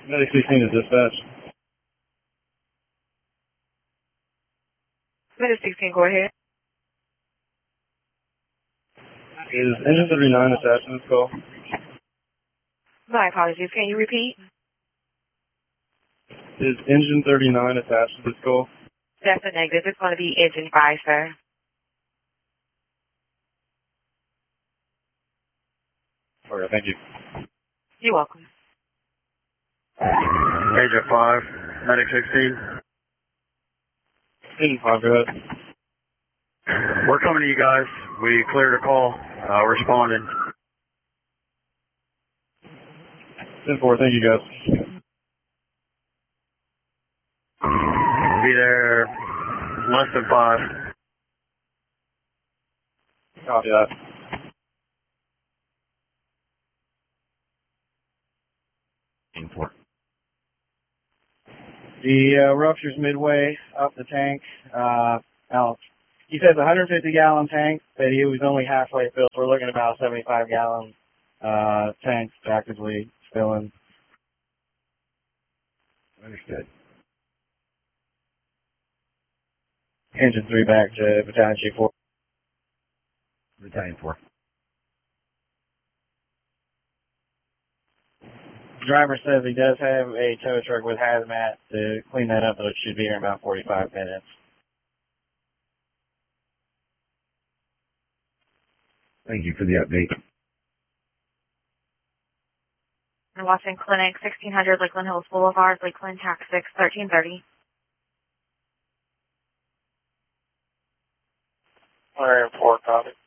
Medic 16 is dispatch. Medic 16, go ahead. Is engine 39 attached to this call? My apologies. Can you repeat? Is engine 39 attached to this call? That's a negative. It's going to be engine 5, sir. Okay, thank you. You're welcome. Agent 5, Medic 16. Engine 5, go ahead. We're coming to you guys. We cleared a call. Responding. 10-4, thank you guys. Be there less than 5. Copy that. The rupture's midway up the tank. Now, he says 150-gallon tank, but he was only halfway filled. We're looking at about a 75-gallon tank actively filling. Understood. Engine 3 back to Battalion Chief 4. Battalion 4. Driver says he does have a tow truck with hazmat to clean that up, but it should be here in about 45 minutes. Thank you for the update. Washington Clinic, 1600 Lakeland Hills Boulevard, Lakeland, Tax 6, 1330. Alright, 4, copy.